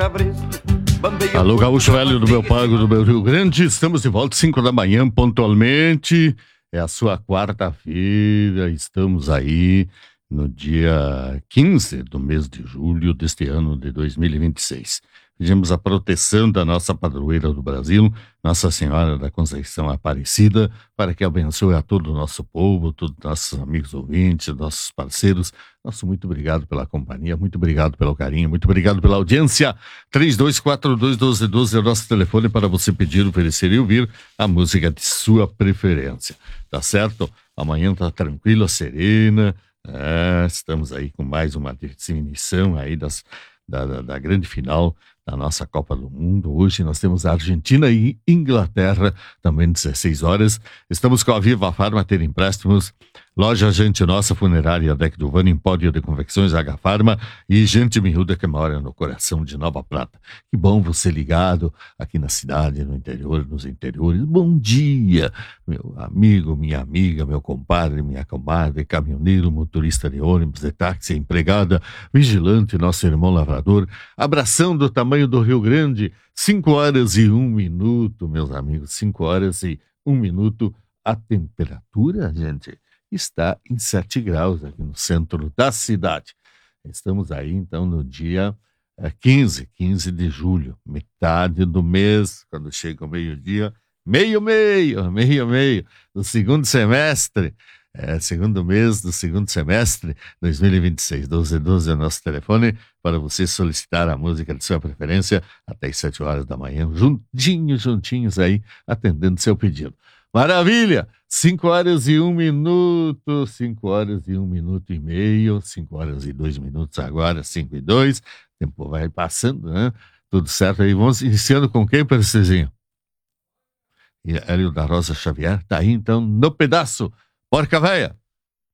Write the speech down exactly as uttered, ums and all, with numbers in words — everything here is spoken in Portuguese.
Alô, gaúcho velho do meu pago, do meu Rio Grande. Estamos de volta, cinco da manhã, pontualmente. É a sua quarta-feira. Estamos aí no dia quinze do mês de julho deste ano de dois mil e vinte e seis. Pedimos a proteção da nossa padroeira do Brasil, Nossa Senhora da Conceição Aparecida, para que abençoe a todo o nosso povo, todos os nossos amigos ouvintes, nossos parceiros. Nosso muito obrigado pela companhia, muito obrigado pelo carinho, muito obrigado pela audiência. três dois quatro dois, um dois um dois é o nosso telefone para você pedir, oferecer e ouvir a música de sua preferência. Tá certo? Amanhã tá tranquila, serena. É, estamos aí com mais uma definição aí das, da, da, da grande final da nossa Copa do Mundo. Hoje nós temos a Argentina e Inglaterra, também dezesseis horas. Estamos com a Viva Farma, ter empréstimos, Loja Gente Nossa, Funerária Deck do Vano, Empório de Confecções H Farma e Gente Miúda, que mora no coração de Nova Prata. Que bom você ligado aqui na cidade, no interior, nos interiores. Bom dia, meu amigo, minha amiga, meu compadre, minha comadre, caminhoneiro, motorista de ônibus, de táxi, empregada, vigilante, nosso irmão lavrador. Abração do tamanho do Rio Grande, cinco horas e um minuto, meus amigos, cinco horas e um minuto. A temperatura, gente, está em sete graus aqui no centro da cidade. Estamos aí, então, no dia é, quinze, quinze de julho, metade do mês, quando chega o meio-dia, meio-meio, meio-meio, do segundo semestre, é, segundo mês do segundo semestre, dois mil e vinte e seis. doze doze é o nosso telefone para você solicitar a música de sua preferência até as sete horas da manhã, juntinhos, juntinhos aí, atendendo seu pedido. Maravilha! cinco horas e um minuto, cinco horas e um minuto e meio, cinco horas e dois minutos agora, cinco e dois. O tempo vai passando, né? Tudo certo aí. Vamos iniciando com quem, Precisinho? E Hélio da Rosa Xavier tá aí, então, no pedaço. Porca Véia!